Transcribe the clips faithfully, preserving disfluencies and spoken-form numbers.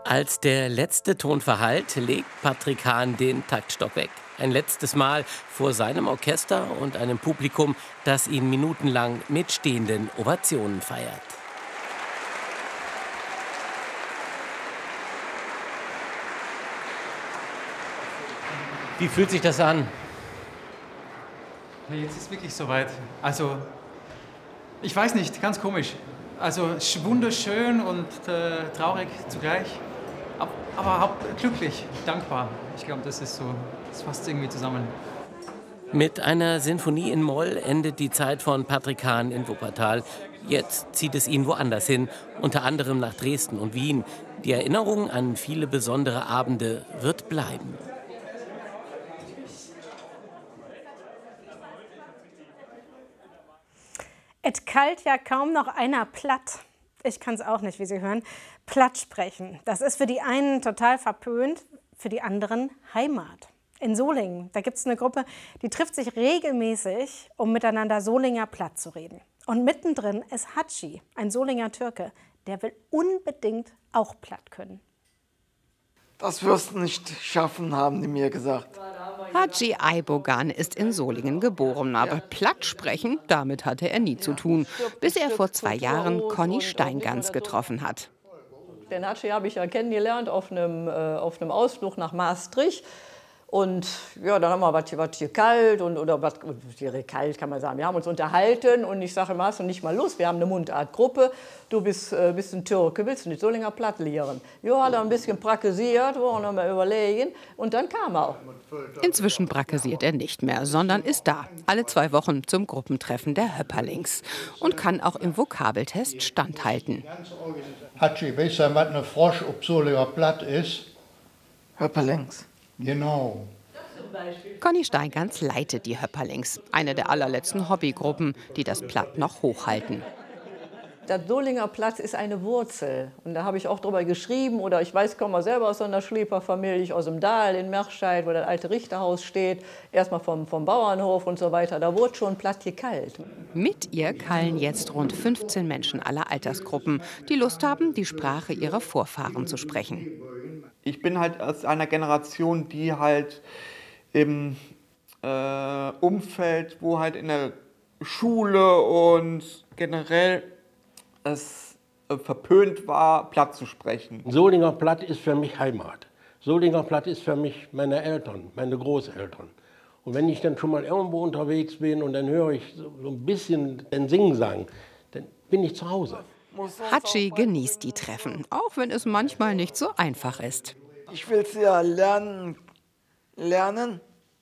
Als der letzte Ton verhallt, legt Patrick Hahn den Taktstock weg. Ein letztes Mal vor seinem Orchester und einem Publikum, das ihn minutenlang mit stehenden Ovationen feiert. Wie fühlt sich das an? Jetzt ist es wirklich soweit. Also, ich weiß nicht, ganz komisch. Also, wunderschön und äh, traurig zugleich. Aber, aber glücklich, dankbar. Ich glaube, das ist so, das fasst irgendwie zusammen. Mit einer Sinfonie in Moll endet die Zeit von Patrick Hahn in Wuppertal. Jetzt zieht es ihn woanders hin, unter anderem nach Dresden und Wien. Die Erinnerung an viele besondere Abende wird bleiben. Et kalt ja kaum noch einer platt. Ich kann es auch nicht, wie Sie hören. Platt sprechen. Das ist für die einen total verpönt, für die anderen Heimat. In Solingen, da gibt es eine Gruppe, die trifft sich regelmäßig, um miteinander Solinger platt zu reden. Und mittendrin ist Hatschi, ein Solinger Türke. Der will unbedingt auch platt können. Das wirst du nicht schaffen, haben die mir gesagt. Hatschi Aybogan ist in Solingen geboren, aber platt sprechen, damit hatte er nie zu tun, bis er vor zwei Jahren Conny Steingans getroffen hat. Den Hatschi habe ich ja kennengelernt auf einem, äh, auf einem Ausflug nach Maastricht. Und ja, dann haben wir was, was hier kalt und oder was hier kalt kann man sagen. Wir haben uns unterhalten und ich sage, hast du nicht mal Lust? Wir haben eine Mundartgruppe. Du bist, äh, bist ein Türke, willst du nicht Solinger platt lehren? Ja, hat er ein bisschen prakesiert, wollen wir mal überlegen. Und dann kam er auch. Inzwischen prakesiert er nicht mehr, sondern ist da. Alle zwei Wochen zum Gruppentreffen der Höpperlings. Und kann auch im Vokabeltest standhalten. Hatschi, weißt du, was eine Frosch ob Solinger platt ist? Höpperlings. Genau. Conny Steingans leitet die Höpperlings, eine der allerletzten Hobbygruppen, die das Platt noch hochhalten. Der Solinger Platt ist eine Wurzel. Und da habe ich auch drüber geschrieben. Oder ich weiß, ich komme selber aus so einer Schleperfamilie, aus dem Dahl in Merscheid, wo das alte Richterhaus steht. Erstmal vom, vom Bauernhof und so weiter. Da wurde schon platt gekalt. Mit ihr kallen jetzt rund fünfzehn Menschen aller Altersgruppen, die Lust haben, die Sprache ihrer Vorfahren zu sprechen. Ich bin halt aus einer Generation, die halt im äh, Umfeld, wo halt in der Schule und generell es äh, verpönt war, platt zu sprechen. Solinger Platt ist für mich Heimat. Solinger Platt ist für mich meine Eltern, meine Großeltern. Und wenn ich dann schon mal irgendwo unterwegs bin und dann höre ich so, so ein bisschen den Singsang, dann bin ich zu Hause. Hatschi genießt die Treffen, auch wenn es manchmal nicht so einfach ist. Ich will es ja lernen, lernen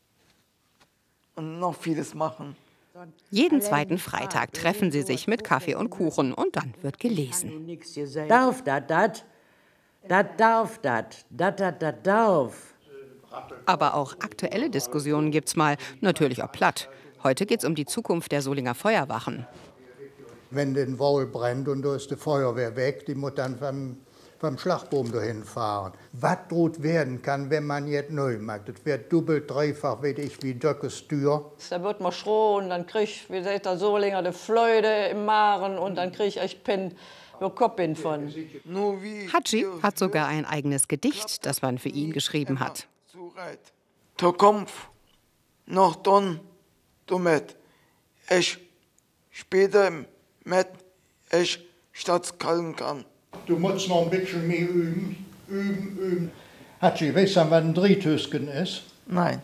und noch vieles machen. Jeden zweiten Freitag treffen sie sich mit Kaffee und Kuchen und dann wird gelesen. Darf dat, dat, dat darf dat, dat, dat, dat darf. Aber auch aktuelle Diskussionen gibt's mal, natürlich auch platt. Heute geht's um die Zukunft der Solinger Feuerwachen. Wenn den Wall brennt und da ist die Feuerwehr weg, die muss dann vom, vom Schlagbaum dahin fahren. Was droht werden kann, wenn man jetzt neu macht. Das wird doppelt, dreifach, weiß ich, wie Döckes Tür. Da wird man schroh und dann krieg ich, wie sagt der Solinger, die Flöde im Maren und dann krieg ich echt Pin, wo Kopf bin von. Hatschi hat sogar ein eigenes Gedicht, das man für ihn geschrieben hat. Da kommt noch dann, du mit. Ich später mit ich statt kallen kann. Du musst noch ein bisschen mehr üben, üben, üben. Hatschi, weißt du, was ein Driethösken ist? Nein.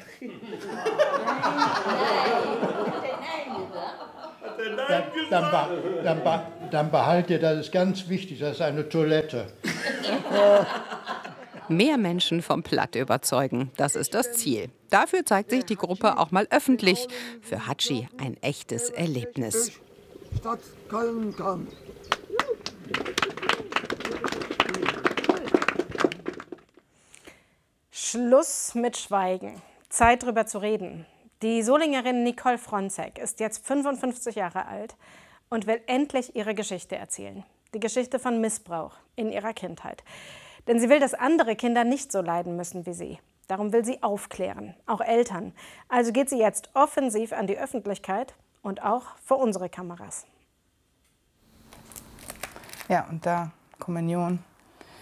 Dann, dann, be, dann, be, dann behalte, das ist ganz wichtig, das ist eine Toilette. Mehr Menschen vom Platt überzeugen, das ist das Ziel. Dafür zeigt sich die Gruppe auch mal öffentlich. Für Hatschi ein echtes Erlebnis. Stadt kallen kann. Schluss mit Schweigen. Zeit, drüber zu reden. Die Solingerin Nicole Fronzek ist jetzt fünfundfünfzig Jahre alt und will endlich ihre Geschichte erzählen. Die Geschichte von Missbrauch in ihrer Kindheit. Denn sie will, dass andere Kinder nicht so leiden müssen wie sie. Darum will sie aufklären, auch Eltern. Also geht sie jetzt offensiv an die Öffentlichkeit und auch vor unsere Kameras. Ja, und da Kommunion.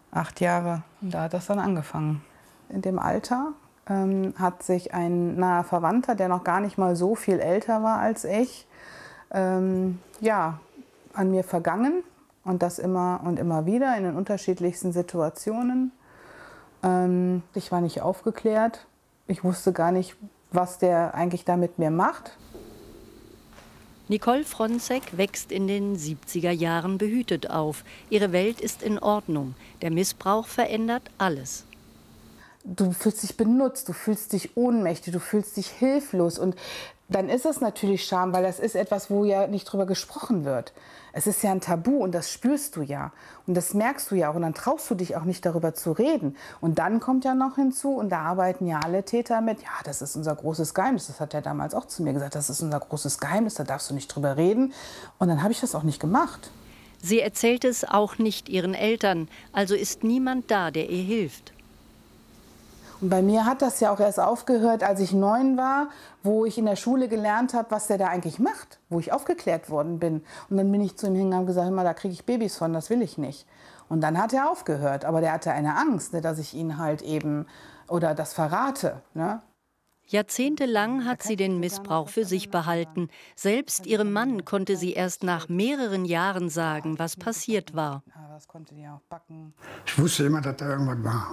Acht Jahre, und da hat das dann angefangen. In dem Alter ähm, hat sich ein naher Verwandter, der noch gar nicht mal so viel älter war als ich, ähm, ja, an mir vergangen. Und das immer und immer wieder in den unterschiedlichsten Situationen. Ähm, ich war nicht aufgeklärt. Ich wusste gar nicht, was der eigentlich da mit mir macht. Nicole Fronzek wächst in den siebziger Jahren behütet auf. Ihre Welt ist in Ordnung. Der Missbrauch verändert alles. Du fühlst dich benutzt, du fühlst dich ohnmächtig, du fühlst dich hilflos. Und dann ist es natürlich Scham, weil das ist etwas, wo ja nicht drüber gesprochen wird. Es ist ja ein Tabu und das spürst du ja. Und das merkst du ja auch. Und dann traust du dich auch nicht, darüber zu reden. Und dann kommt ja noch hinzu, und da arbeiten ja alle Täter mit, ja, das ist unser großes Geheimnis. Das hat er damals auch zu mir gesagt, das ist unser großes Geheimnis, da darfst du nicht drüber reden. Und dann habe ich das auch nicht gemacht. Sie erzählt es auch nicht ihren Eltern. Also ist niemand da, der ihr hilft. Und bei mir hat das ja auch erst aufgehört, als ich neun war, wo ich in der Schule gelernt habe, was der da eigentlich macht, wo ich aufgeklärt worden bin. Und dann bin ich zu ihm hingegangen und gesagt, immer, da kriege ich Babys von, das will ich nicht. Und dann hat er aufgehört, aber der hatte eine Angst, ne, dass ich ihn halt eben oder das verrate. Ne? Jahrzehntelang hat sie den Missbrauch für sich behalten. Selbst ihrem Mann konnte sie erst nach mehreren Jahren sagen, was passiert war. Ich wusste immer, dass da irgendwas war.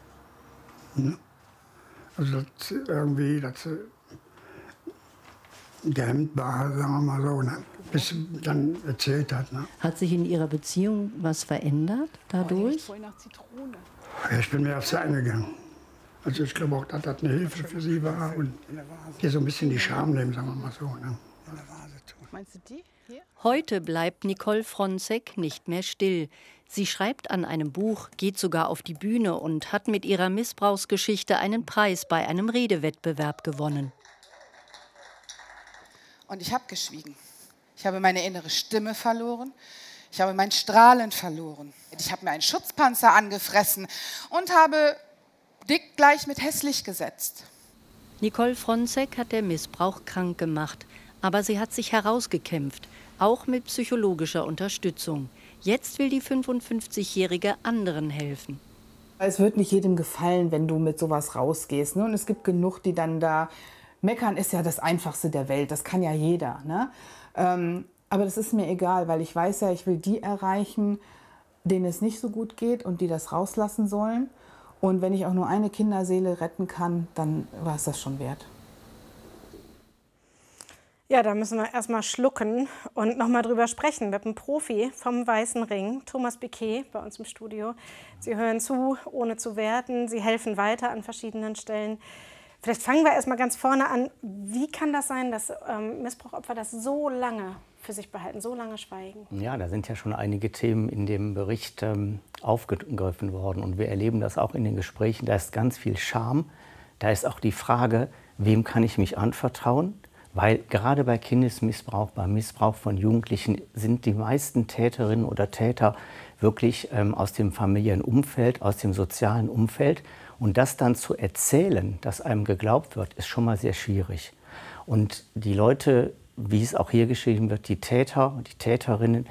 Also das irgendwie, das gehemmt war, sagen wir mal so, ne? Bis sie dann erzählt hat. Ne? Hat sich in Ihrer Beziehung was verändert dadurch? Ja, ich bin mir aufs eingegangen. Also ich glaube auch, dass das eine Hilfe für sie war und ihr so ein bisschen die Scham nehmen, sagen wir mal so. Ne? Meinst du die? Heute bleibt Nicole Fronzek nicht mehr still. Sie schreibt an einem Buch, geht sogar auf die Bühne und hat mit ihrer Missbrauchsgeschichte einen Preis bei einem Redewettbewerb gewonnen. Und ich habe geschwiegen. Ich habe meine innere Stimme verloren. Ich habe mein Strahlen verloren. Ich habe mir einen Schutzpanzer angefressen und habe dick gleich mit hässlich gesetzt. Nicole Fronzek hat der Missbrauch krank gemacht. Aber sie hat sich herausgekämpft, auch mit psychologischer Unterstützung. Jetzt will die fünfundfünfzigjährige anderen helfen. Es wird nicht jedem gefallen, wenn du mit sowas rausgehst. Ne? Und es gibt genug, die dann da... Meckern ist ja das Einfachste der Welt, das kann ja jeder. Ne? Ähm, aber das ist mir egal, weil ich weiß ja, ich will die erreichen, denen es nicht so gut geht und die das rauslassen sollen. Und wenn ich auch nur eine Kinderseele retten kann, dann war es das schon wert. Ja, da müssen wir erstmal schlucken und nochmal drüber sprechen mit einem Profi vom Weißen Ring, Thomas Biquet, bei uns im Studio. Sie hören zu, ohne zu werten. Sie helfen weiter an verschiedenen Stellen. Vielleicht fangen wir erstmal ganz vorne an. Wie kann das sein, dass ähm, Missbrauchopfer das so lange für sich behalten, so lange schweigen? Ja, da sind ja schon einige Themen in dem Bericht ähm, aufgegriffen worden. Und wir erleben das auch in den Gesprächen. Da ist ganz viel Scham. Da ist auch die Frage, wem kann ich mich anvertrauen? Weil gerade bei Kindesmissbrauch, beim Missbrauch von Jugendlichen sind die meisten Täterinnen oder Täter wirklich ähm, aus dem familiären Umfeld, aus dem sozialen Umfeld. Und das dann zu erzählen, dass einem geglaubt wird, ist schon mal sehr schwierig. Und die Leute, wie es auch hier geschrieben wird, die Täter und die Täterinnen,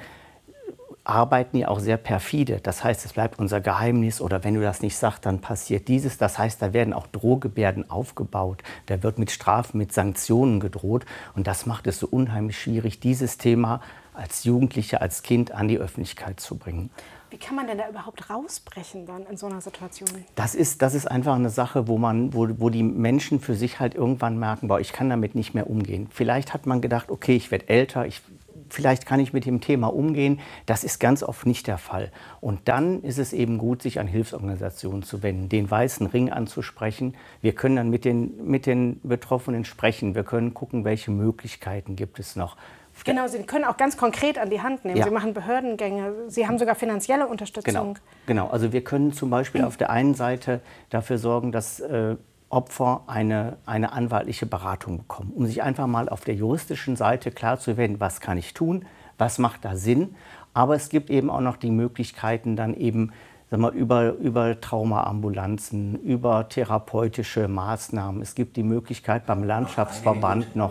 arbeiten ja auch sehr perfide. Das heißt, es bleibt unser Geheimnis oder wenn du das nicht sagst, dann passiert dieses. Das heißt, da werden auch Drohgebärden aufgebaut. Da wird mit Strafen, mit Sanktionen gedroht. Und das macht es so unheimlich schwierig, dieses Thema als Jugendliche, als Kind an die Öffentlichkeit zu bringen. Wie kann man denn da überhaupt rausbrechen dann in so einer Situation? Das ist, das ist einfach eine Sache, wo, man, wo, wo die Menschen für sich halt irgendwann merken, boah, ich kann damit nicht mehr umgehen. Vielleicht hat man gedacht, okay, ich werde älter, ich vielleicht kann ich mit dem Thema umgehen. Das ist ganz oft nicht der Fall. Und dann ist es eben gut, sich an Hilfsorganisationen zu wenden, den Weißen Ring anzusprechen. Wir können dann mit den, mit den Betroffenen sprechen. Wir können gucken, welche Möglichkeiten gibt es noch. Genau, Sie können auch ganz konkret an die Hand nehmen. Ja. Sie machen Behördengänge, Sie haben sogar finanzielle Unterstützung. Genau, genau. Also wir können zum Beispiel auf der einen Seite dafür sorgen, dass äh, Opfer eine, eine anwaltliche Beratung bekommen, um sich einfach mal auf der juristischen Seite klar zu werden, was kann ich tun, was macht da Sinn. Aber es gibt eben auch noch die Möglichkeiten, dann eben sag mal, über, über Traumaambulanzen, über therapeutische Maßnahmen. Es gibt die Möglichkeit, beim Landschaftsverband noch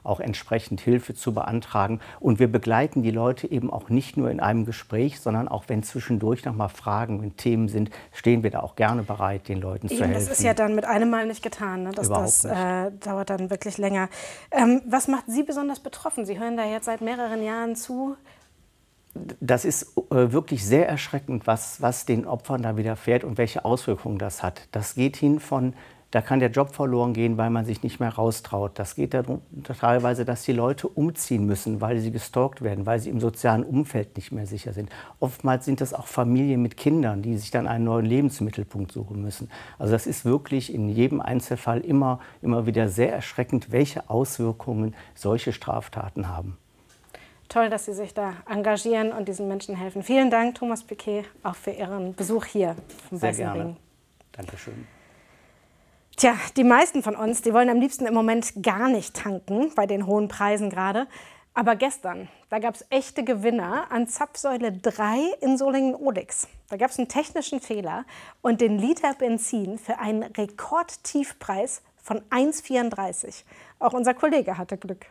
auch entsprechend Hilfe zu beantragen. Und wir begleiten die Leute eben auch nicht nur in einem Gespräch, sondern auch wenn zwischendurch noch mal Fragen, wenn Themen sind, stehen wir da auch gerne bereit, den Leuten Eben, zu helfen. Das ist ja dann mit einem Mal nicht getan. Ne? Das, das äh, dauert dann wirklich länger. Ähm, was macht Sie besonders betroffen? Sie hören da jetzt seit mehreren Jahren zu. Das ist äh, wirklich sehr erschreckend, was, was den Opfern da widerfährt und welche Auswirkungen das hat. Das geht hin von, da kann der Job verloren gehen, weil man sich nicht mehr raustraut. Das geht darum, teilweise, dass die Leute umziehen müssen, weil sie gestalkt werden, weil sie im sozialen Umfeld nicht mehr sicher sind. Oftmals sind das auch Familien mit Kindern, die sich dann einen neuen Lebensmittelpunkt suchen müssen. Also das ist wirklich in jedem Einzelfall immer, immer wieder sehr erschreckend, welche Auswirkungen solche Straftaten haben. Toll, dass Sie sich da engagieren und diesen Menschen helfen. Vielen Dank, Thomas Piquet, auch für Ihren Besuch hier vom Sehr Weißen gerne. Ring. Dankeschön. Tja, die meisten von uns, die wollen am liebsten im Moment gar nicht tanken, bei den hohen Preisen gerade. Aber gestern, da gab es echte Gewinner an Zapfsäule drei in Solingen-Ohlix. Da gab es einen technischen Fehler und den Liter Benzin für einen Rekordtiefpreis von eins Komma vierunddreißig. Auch unser Kollege hatte Glück.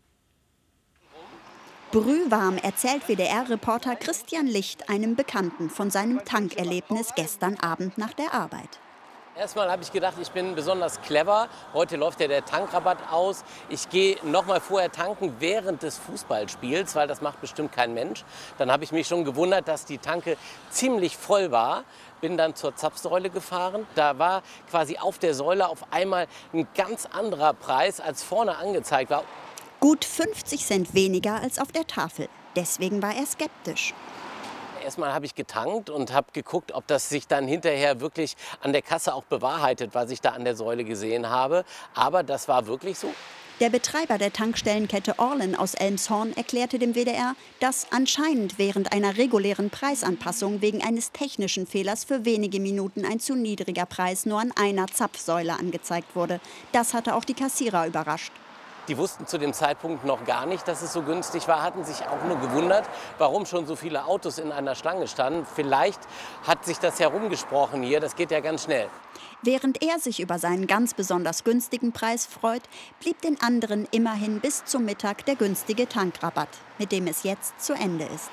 Brühwarm erzählt W D R-Reporter Christian Licht einem Bekannten von seinem Tankerlebnis gestern Abend nach der Arbeit. Erstmal habe ich gedacht, ich bin besonders clever. Heute läuft ja der Tankrabatt aus. Ich gehe noch mal vorher tanken während des Fußballspiels, weil das macht bestimmt kein Mensch. Dann habe ich mich schon gewundert, dass die Tanke ziemlich voll war. Bin dann zur Zapfsäule gefahren. Da war quasi auf der Säule auf einmal ein ganz anderer Preis, als vorne angezeigt war. Gut fünfzig Cent weniger als auf der Tafel. Deswegen war er skeptisch. Erstmal habe ich getankt und habe geguckt, ob das sich dann hinterher wirklich an der Kasse auch bewahrheitet, was ich da an der Säule gesehen habe. Aber das war wirklich so. Der Betreiber der Tankstellenkette Orlen aus Elmshorn erklärte dem W D R, dass anscheinend während einer regulären Preisanpassung wegen eines technischen Fehlers für wenige Minuten ein zu niedriger Preis nur an einer Zapfsäule angezeigt wurde. Das hatte auch die Kassierer überrascht. Die wussten zu dem Zeitpunkt noch gar nicht, dass es so günstig war, hatten sich auch nur gewundert, warum schon so viele Autos in einer Schlange standen. Vielleicht hat sich das herumgesprochen hier, das geht ja ganz schnell. Während er sich über seinen ganz besonders günstigen Preis freut, blieb den anderen immerhin bis zum Mittag der günstige Tankrabatt, mit dem es jetzt zu Ende ist.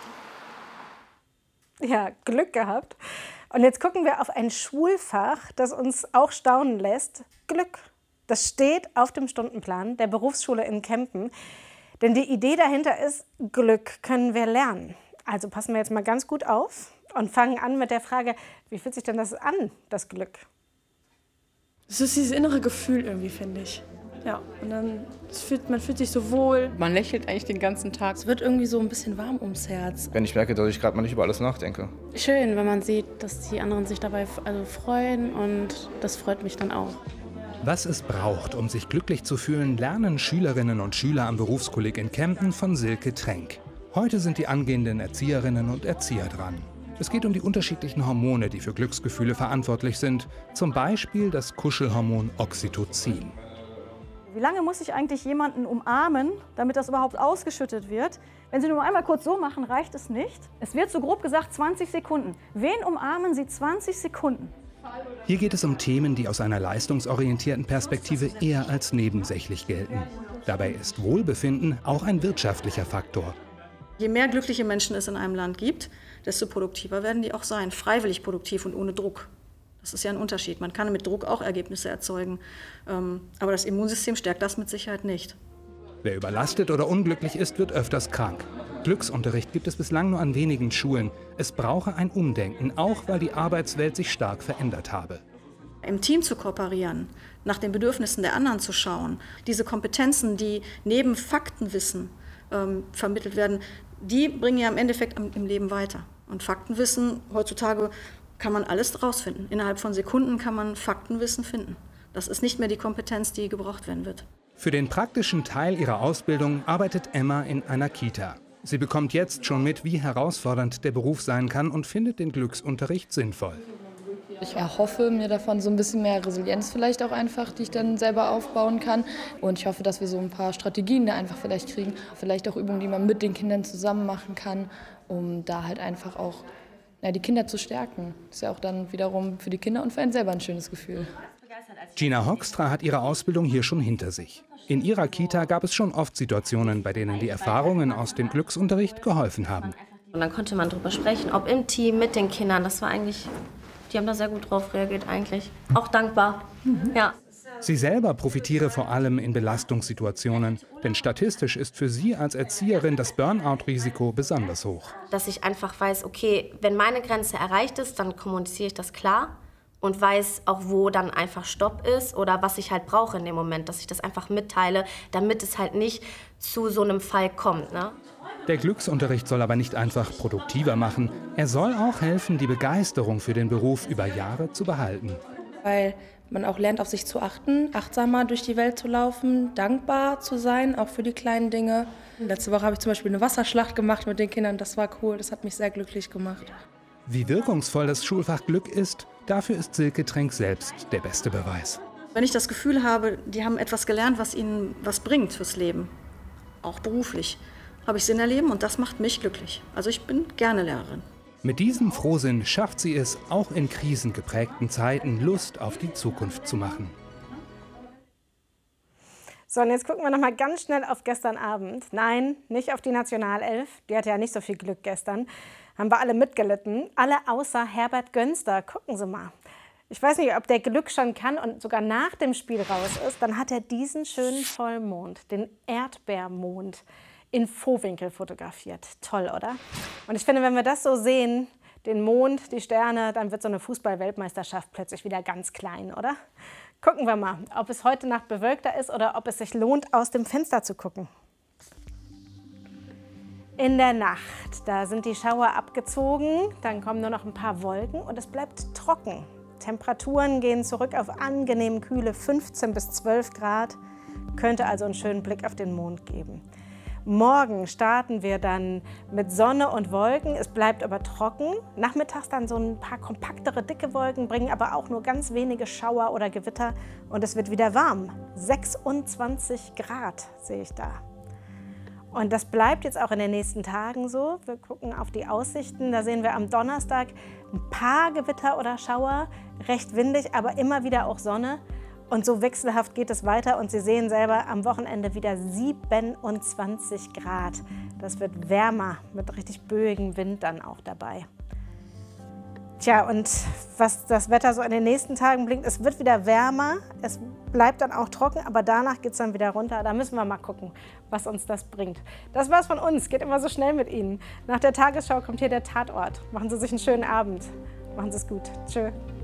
Ja, Glück gehabt. Und jetzt gucken wir auf ein Schulfach, das uns auch staunen lässt. Glück. Das steht auf dem Stundenplan der Berufsschule in Kempen. Denn die Idee dahinter ist, Glück können wir lernen. Also passen wir jetzt mal ganz gut auf und fangen an mit der Frage, wie fühlt sich denn das an, das Glück? Es ist dieses innere Gefühl irgendwie, finde ich. Ja, und dann fühlt, man fühlt sich so wohl. Man lächelt eigentlich den ganzen Tag. Es wird irgendwie so ein bisschen warm ums Herz. Wenn ich merke, dass ich gerade mal nicht über alles nachdenke. Schön, wenn man sieht, dass die anderen sich dabei also freuen, und das freut mich dann auch. Was es braucht, um sich glücklich zu fühlen, lernen Schülerinnen und Schüler am Berufskolleg in Kempen von Silke Trenk. Heute sind die angehenden Erzieherinnen und Erzieher dran. Es geht um die unterschiedlichen Hormone, die für Glücksgefühle verantwortlich sind. Zum Beispiel das Kuschelhormon Oxytocin. Wie lange muss ich eigentlich jemanden umarmen, damit das überhaupt ausgeschüttet wird? Wenn Sie nur einmal kurz so machen, reicht es nicht. Es wird so grob gesagt zwanzig Sekunden. Wen umarmen Sie zwanzig Sekunden? Hier geht es um Themen, die aus einer leistungsorientierten Perspektive eher als nebensächlich gelten. Dabei ist Wohlbefinden auch ein wirtschaftlicher Faktor. Je mehr glückliche Menschen es in einem Land gibt, desto produktiver werden die auch sein. Freiwillig produktiv und ohne Druck. Das ist ja ein Unterschied. Man kann mit Druck auch Ergebnisse erzeugen. Aber das Immunsystem stärkt das mit Sicherheit nicht. Wer überlastet oder unglücklich ist, wird öfters krank. Glücksunterricht gibt es bislang nur an wenigen Schulen. Es brauche ein Umdenken, auch weil die Arbeitswelt sich stark verändert habe. Im Team zu kooperieren, nach den Bedürfnissen der anderen zu schauen, diese Kompetenzen, die neben Faktenwissen ähm, vermittelt werden, die bringen ja im Endeffekt im Leben weiter. Und Faktenwissen, heutzutage kann man alles rausfinden. Innerhalb von Sekunden kann man Faktenwissen finden. Das ist nicht mehr die Kompetenz, die gebraucht werden wird. Für den praktischen Teil ihrer Ausbildung arbeitet Emma in einer Kita. Sie bekommt jetzt schon mit, wie herausfordernd der Beruf sein kann, und findet den Glücksunterricht sinnvoll. Ich erhoffe mir davon so ein bisschen mehr Resilienz vielleicht auch einfach, die ich dann selber aufbauen kann. Und ich hoffe, dass wir so ein paar Strategien da einfach vielleicht kriegen. Vielleicht auch Übungen, die man mit den Kindern zusammen machen kann, um da halt einfach auch ja, die Kinder zu stärken. Das ist ja auch dann wiederum für die Kinder und für einen selber ein schönes Gefühl. Gina Hoekstra hat ihre Ausbildung hier schon hinter sich. In ihrer Kita gab es schon oft Situationen, bei denen die Erfahrungen aus dem Glücksunterricht geholfen haben. Und dann konnte man drüber sprechen, ob im Team, mit den Kindern. Das war eigentlich, die haben da sehr gut drauf reagiert eigentlich. Auch dankbar, mhm. ja. Sie selber profitiere vor allem in Belastungssituationen, denn statistisch ist für sie als Erzieherin das Burnout-Risiko besonders hoch. Dass ich einfach weiß, okay, wenn meine Grenze erreicht ist, dann kommuniziere ich das klar und weiß auch, wo dann einfach Stopp ist oder was ich halt brauche in dem Moment, dass ich das einfach mitteile, damit es halt nicht zu so einem Fall kommt, ne? Der Glücksunterricht soll aber nicht einfach produktiver machen. Er soll auch helfen, die Begeisterung für den Beruf über Jahre zu behalten. Weil man auch lernt, auf sich zu achten, achtsamer durch die Welt zu laufen, dankbar zu sein, auch für die kleinen Dinge. Letzte Woche habe ich zum Beispiel eine Wasserschlacht gemacht mit den Kindern. Das war cool, das hat mich sehr glücklich gemacht. Wie wirkungsvoll das Schulfach Glück ist, dafür ist Silke Trenk selbst der beste Beweis. Wenn ich das Gefühl habe, die haben etwas gelernt, was ihnen was bringt fürs Leben, auch beruflich, habe ich Sinn erleben und das macht mich glücklich. Also ich bin gerne Lehrerin. Mit diesem Frohsinn schafft sie es, auch in krisengeprägten Zeiten Lust auf die Zukunft zu machen. So, und jetzt gucken wir noch mal ganz schnell auf gestern Abend. Nein, nicht auf die Nationalelf, die hatte ja nicht so viel Glück gestern. Haben wir alle mitgelitten, alle außer Herbert Gönster. Gucken Sie mal. Ich weiß nicht, ob der Glück schon kann und sogar nach dem Spiel raus ist. Dann hat er diesen schönen Vollmond, den Erdbeermond, in Vohwinkel fotografiert. Toll, oder? Und ich finde, wenn wir das so sehen, den Mond, die Sterne, dann wird so eine Fußball-Weltmeisterschaft plötzlich wieder ganz klein, oder? Gucken wir mal, ob es heute Nacht bewölkter ist oder ob es sich lohnt, aus dem Fenster zu gucken. In der Nacht, da sind die Schauer abgezogen, dann kommen nur noch ein paar Wolken und es bleibt trocken. Temperaturen gehen zurück auf angenehm kühle fünfzehn bis zwölf Grad, könnte also einen schönen Blick auf den Mond geben. Morgen starten wir dann mit Sonne und Wolken, es bleibt aber trocken. Nachmittags dann so ein paar kompaktere, dicke Wolken, bringen aber auch nur ganz wenige Schauer oder Gewitter und es wird wieder warm. sechsundzwanzig Grad sehe ich da. Und das bleibt jetzt auch in den nächsten Tagen so. Wir gucken auf die Aussichten, da sehen wir am Donnerstag ein paar Gewitter oder Schauer, recht windig, aber immer wieder auch Sonne. Und so wechselhaft geht es weiter und Sie sehen selber am Wochenende wieder siebenundzwanzig Grad. Das wird wärmer mit richtig böigem Wind dann auch dabei. Tja, und was das Wetter so in den nächsten Tagen bringt, es wird wieder wärmer, es bleibt dann auch trocken, aber danach geht es dann wieder runter. Da müssen wir mal gucken, was uns das bringt. Das war's von uns, geht immer so schnell mit Ihnen. Nach der Tagesschau kommt hier der Tatort. Machen Sie sich einen schönen Abend. Machen Sie es gut. Tschö.